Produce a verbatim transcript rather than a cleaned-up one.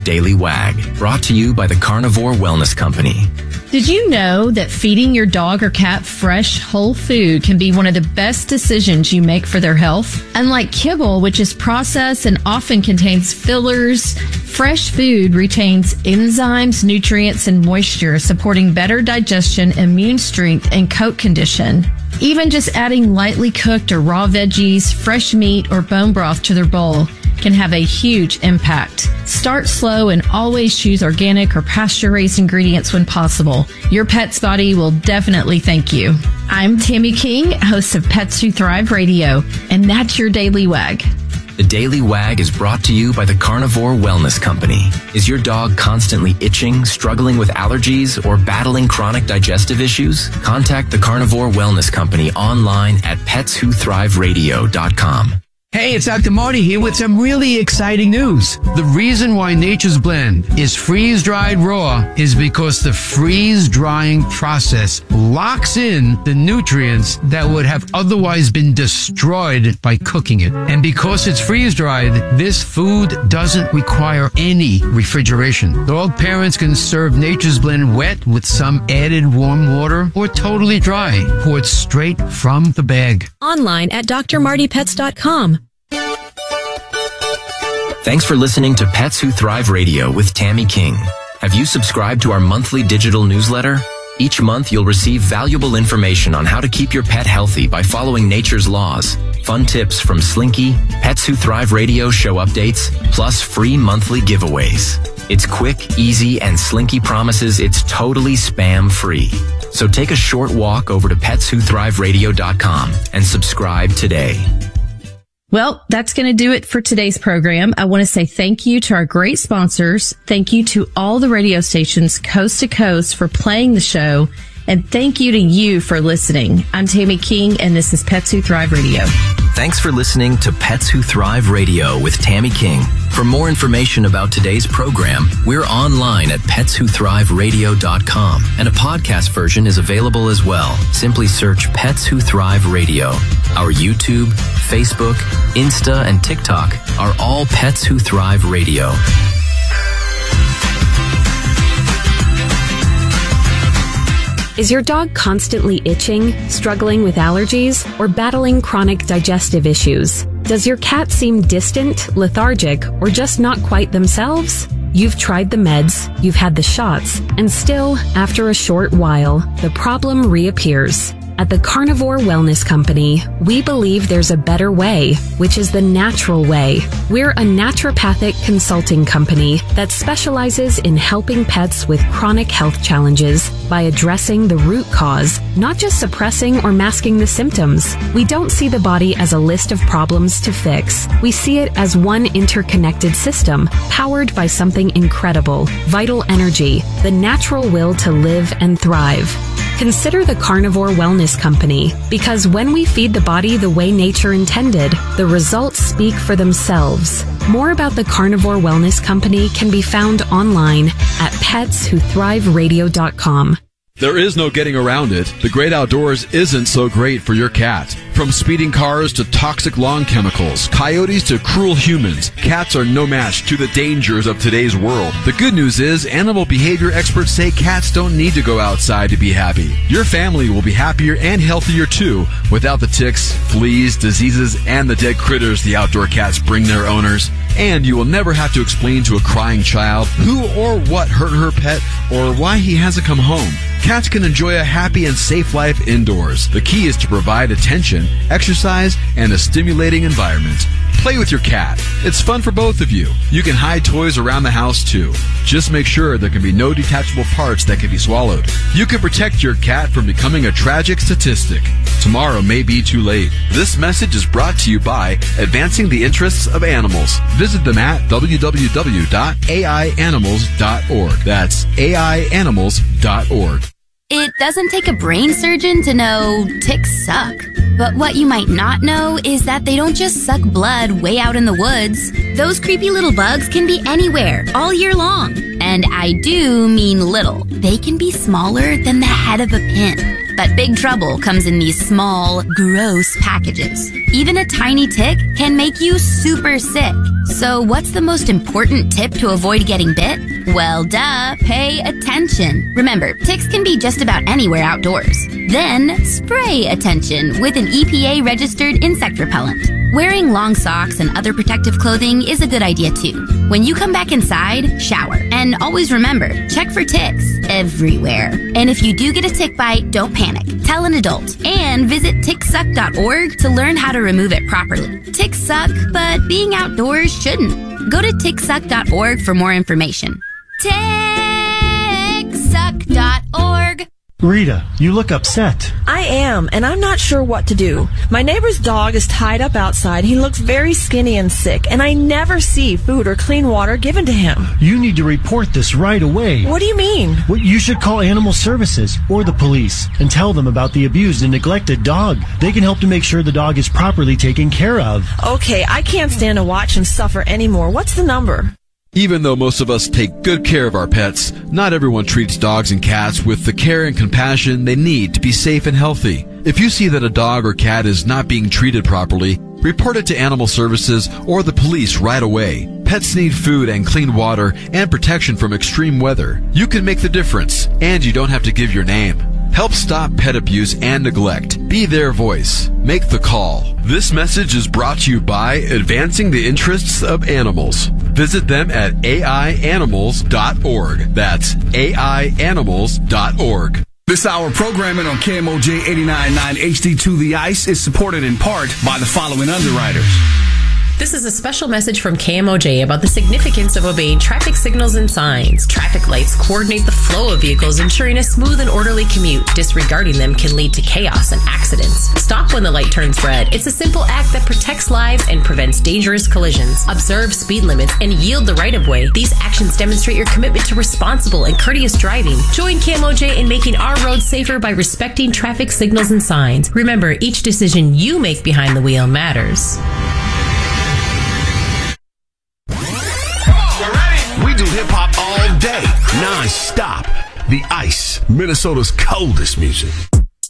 Daily Wag, brought to you by the Carnivore Wellness Company. Did you know that feeding your dog or cat fresh, whole food can be one of the best decisions you make for their health? Unlike kibble, which is processed and often contains fillers, fresh food retains enzymes, nutrients, and moisture, supporting better digestion, immune strength, and coat condition. Even just adding lightly cooked or raw veggies, fresh meat, or bone broth to their bowl can have a huge impact. Start slow and always choose organic or pasture-raised ingredients when possible. Your pet's body will definitely thank you. I'm Tammy King, host of Pets Who Thrive Radio, and that's your Daily Wag. The Daily Wag is brought to you by the Carnivore Wellness Company. Is your dog constantly itching, struggling with allergies, or battling chronic digestive issues? Contact the Carnivore Wellness Company online at pets who thrive radio dot com. Hey, it's Doctor Marty here with some really exciting news. The reason why Nature's Blend is freeze-dried raw is because the freeze-drying process locks in the nutrients that would have otherwise been destroyed by cooking it. And because it's freeze-dried, this food doesn't require any refrigeration. Dog parents can serve Nature's Blend wet with some added warm water or totally dry, poured straight from the bag. Online at d r marty pets dot com. Thanks for listening to Pets Who Thrive Radio with Tammy King. Have you subscribed to our monthly digital newsletter? Each month, you'll receive valuable information on how to keep your pet healthy by following nature's laws, fun tips from Slinky, Pets Who Thrive Radio show updates, plus free monthly giveaways. It's quick, easy, and Slinky promises it's totally spam-free. So take a short walk over to pets who thrive radio dot com and subscribe today. Well, that's going to do it for today's program. I want to say thank you to our great sponsors. Thank you to all the radio stations coast to coast for playing the show. And thank you to you for listening. I'm Tammy King, and this is Pets Who Thrive Radio. Thanks for listening to Pets Who Thrive Radio with Tammy King. For more information about today's program, we're online at pets who thrive radio dot com, and a podcast version is available as well. Simply search Pets Who Thrive Radio. Our YouTube, Facebook, Insta, and TikTok are all Pets Who Thrive Radio. Is your dog constantly itching, struggling with allergies, or battling chronic digestive issues? Does your cat seem distant, lethargic, or just not quite themselves? You've tried the meds, you've had the shots, and still, after a short while, the problem reappears. At the Carnivore Wellness Company, we believe there's a better way, which is the natural way. We're a naturopathic consulting company that specializes in helping pets with chronic health challenges by addressing the root cause, not just suppressing or masking the symptoms. We don't see the body as a list of problems to fix. We see it as one interconnected system, powered by something incredible, vital energy, the natural will to live and thrive. Consider the Carnivore Wellness Company, because when we feed the body the way nature intended, the results speak for themselves. More about the Carnivore Wellness Company can be found online at pets who thrive radio dot com. There is no getting around it. The great outdoors isn't so great for your cat. From speeding cars to toxic lawn chemicals, coyotes to cruel humans, cats are no match to the dangers of today's world. The good news is, animal behavior experts say cats don't need to go outside to be happy. Your family will be happier and healthier too, without the ticks, fleas, diseases, and the dead critters the outdoor cats bring their owners. And you will never have to explain to a crying child who or what hurt her pet or why he hasn't come home. Cats can enjoy a happy and safe life indoors. The key is to provide attention, exercise, and a stimulating environment. Play with your cat. It's fun for both of you. You can hide toys around the house too. Just make sure there can be no detachable parts that can be swallowed. You can protect your cat from becoming a tragic statistic. Tomorrow may be too late. This message is brought to you by Advancing the Interests of Animals. Visit them at w w w dot a i animals dot org. That's a i animals dot org. It doesn't take a brain surgeon to know ticks suck. But what you might not know is that they don't just suck blood way out in the woods. Those creepy little bugs can be anywhere, all year long. And I do mean little. They can be smaller than the head of a pin. But big trouble comes in these small, gross packages. Even a tiny tick can make you super sick. So what's the most important tip to avoid getting bit? Well, duh, pay attention. Remember, ticks can be just about anywhere outdoors. Then, spray attention with an E P A-registered insect repellent. Wearing long socks and other protective clothing is a good idea too. When you come back inside, shower. And always remember, check for ticks everywhere. And if you do get a tick bite, don't panic. Tell an adult. And visit tick suck dot org to learn how to remove it properly. Ticks suck, but being outdoors shouldn't. Go to tick suck dot org for more information. tick suck dot org. Rita, you look upset. I am, and I'm not sure what to do. My neighbor's dog is tied up outside. He looks very skinny and sick, and I never see food or clean water given to him. You need to report this right away. What do you mean? Well, you should call Animal Services or the police and tell them about the abused and neglected dog. They can help to make sure the dog is properly taken care of. Okay, I can't stand to watch him suffer anymore. What's the number? Even though most of us take good care of our pets, not everyone treats dogs and cats with the care and compassion they need to be safe and healthy. If you see that a dog or cat is not being treated properly, report it to Animal Services or the police right away. Pets need food and clean water and protection from extreme weather. You can make the difference, and you don't have to give your name. Help stop pet abuse and neglect. Be their voice. Make the call. This message is brought to you by Advancing the Interests of Animals. Visit them at A I animals dot org. That's A I animals dot org. This hour programming on K M O J eighty-nine point nine H D two The Ice is supported in part by the following underwriters. This is a special message from K M O J about the significance of obeying traffic signals and signs. Traffic lights coordinate the flow of vehicles, ensuring a smooth and orderly commute. Disregarding them can lead to chaos and accidents. Stop when the light turns red. It's a simple act that protects lives and prevents dangerous collisions. Observe speed limits and yield the right-of-way. These actions demonstrate your commitment to responsible and courteous driving. Join K M O J in making our roads safer by respecting traffic signals and signs. Remember, each decision you make behind the wheel matters. We do hip-hop all day, non-stop. The Ice, Minnesota's coldest music.